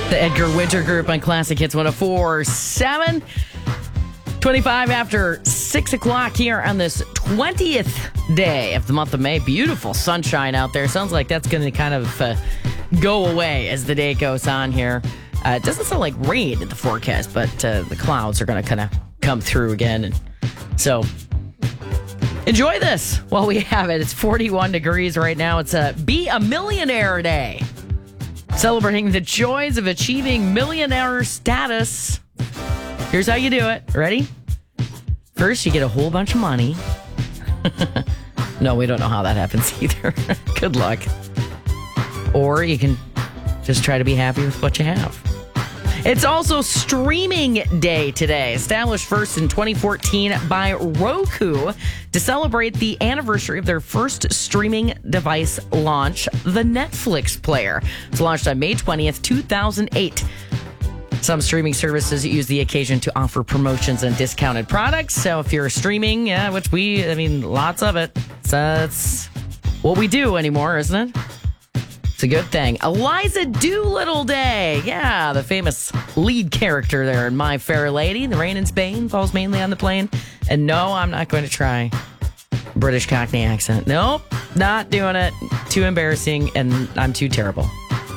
The Edgar Winter Group on Classic Hits 104.7. 25 after 6 o'clock here on this 20th day of the month of May. Beautiful sunshine out there. Sounds like that's going to kind of go away as the day goes on here. It doesn't sound like rain in the forecast, but the clouds are going to kind of come through again. And so enjoy this while we have it. It's 41 degrees right now. It's Be a Millionaire Day. Celebrating the joys of achieving millionaire status. Here's how you do it. Ready? First, you get a whole bunch of money. No, we don't know how that happens either. Good luck. Or you can just try to be happy with what you have. It's also Streaming Day today, established first in 2014 by Roku to celebrate the anniversary of their first streaming device launch, the Netflix player. It's launched on May 20th, 2008. Some streaming services use the occasion to offer promotions and discounted products. So if you're streaming, which lots of it. So it's what we do anymore, isn't it? It's a good thing. Eliza Doolittle Day. Yeah, the famous lead character there in My Fair Lady. The rain in Spain falls mainly on the plain. And no, I'm not going to try British Cockney accent. Nope, not doing it. Too embarrassing, and I'm too terrible.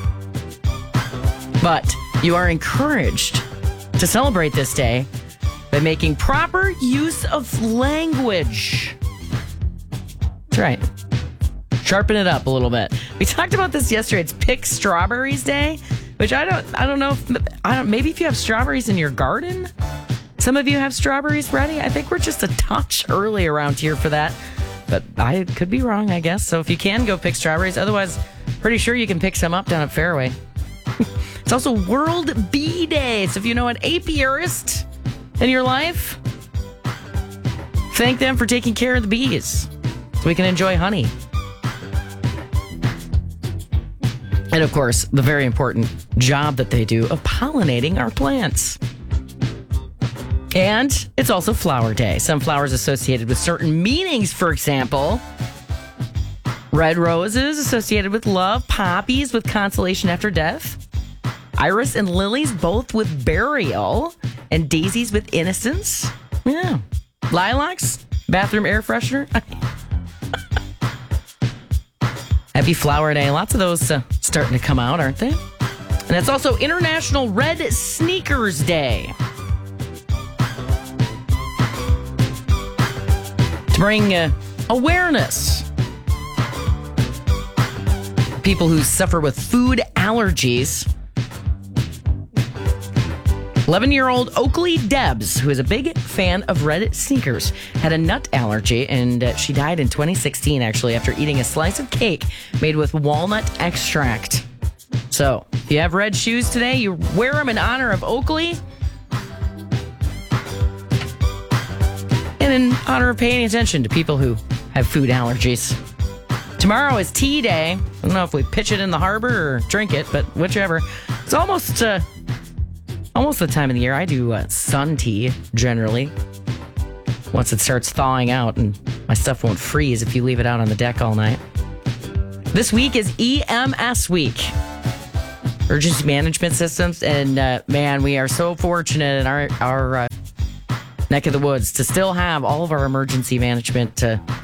But you are encouraged to celebrate this day by making proper use of language. That's right. Sharpen it up a little bit. We talked about this yesterday. It's Pick Strawberries Day, which I don't know if maybe if you have strawberries in your garden. Some of you have strawberries ready. I think we're just a touch early around here for that, but I could be wrong, I guess. So if you can, go pick strawberries. Otherwise, pretty sure you can pick some up down at Fairway. It's also World Bee Day. So if you know an apiarist in your life, thank them for taking care of the bees so we can enjoy honey. And of course, the very important job that they do of pollinating our plants. And it's also Flower Day. Some flowers associated with certain meanings, for example, red roses associated with love, poppies with consolation after death, iris and lilies both with burial, and daisies with innocence. Yeah. Lilacs, bathroom air freshener. Happy Flower Day. Lots of those starting to come out, aren't they? And it's also International Red Sneakers Day. To bring awareness. People who suffer with food allergies. 11-year-old Oakley Debs, who is a big fan of red sneakers, had a nut allergy, and she died in 2016, actually, after eating a slice of cake made with walnut extract. So, if you have red shoes today, you wear them in honor of Oakley and in honor of paying attention to people who have food allergies. Tomorrow is Tea Day. I don't know if we pitch it in the harbor or drink it, but whichever. It's almost the time of the year. I do sun tea, generally. Once it starts thawing out, and my stuff won't freeze if you leave it out on the deck all night. This week is EMS week. Emergency Management Systems. And man, we are so fortunate in our neck of the woods to still have all of our emergency management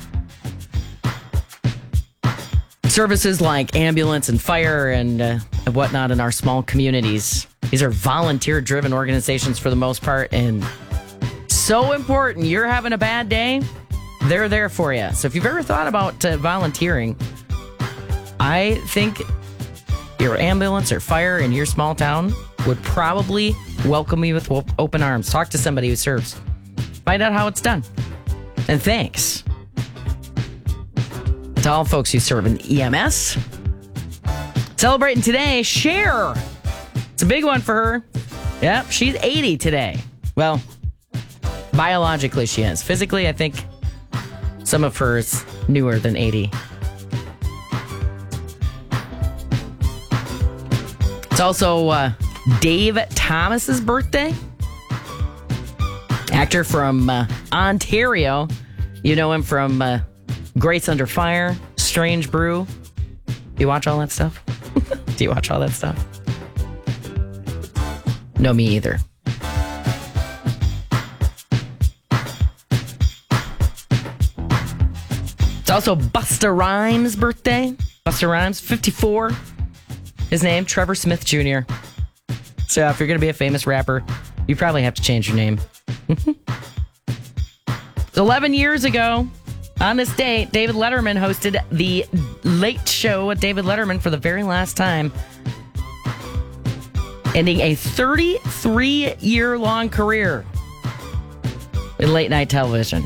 services like ambulance and fire and whatnot in our small communities. These are volunteer-driven organizations for the most part, and so important. You're having a bad day, they're there for you. So if you've ever thought about volunteering, I think your ambulance or fire in your small town would probably welcome you with open arms. Talk to somebody who serves. Find out how it's done. And thanks to all folks who serve in EMS. Celebrating today, Cher. It's a big one for her. Yep, she's 80 today. Well, biologically she is. Physically, I think some of her is newer than 80. It's also Dave Thomas's birthday. Actor from Ontario. You know him from Grace Under Fire, Strange Brew. Do you watch all that stuff? Do you watch all that stuff? No, me either. It's also Busta Rhymes' birthday. Busta Rhymes, 54. His name, Trevor Smith Jr. So if you're going to be a famous rapper, you probably have to change your name. 11 years ago, on this date, David Letterman hosted the Late Show with David Letterman for the very last time, ending a 33-year-long career in late night television.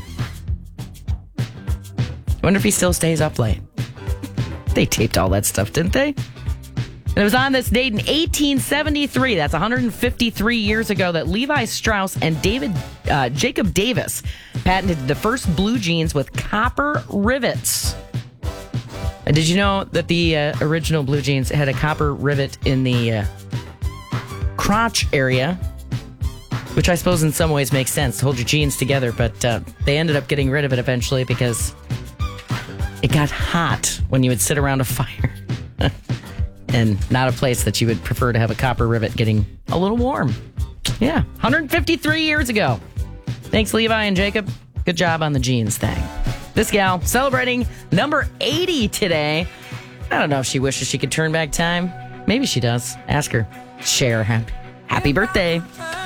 I wonder if he still stays up late. They taped all that stuff, didn't they? And it was on this date in 1873, that's 153 years ago, that Levi Strauss and Jacob Davis patented the first blue jeans with copper rivets. Did you know that the original blue jeans had a copper rivet in the crotch area? Which I suppose in some ways makes sense to hold your jeans together, but they ended up getting rid of it eventually because it got hot when you would sit around a fire. And not a place that you would prefer to have a copper rivet getting a little warm. Yeah, 153 years ago. Thanks, Levi and Jacob. Good job on the jeans thing. This gal celebrating number 80 today. I don't know if she wishes she could turn back time. Maybe she does. Ask her. Share. Happy birthday.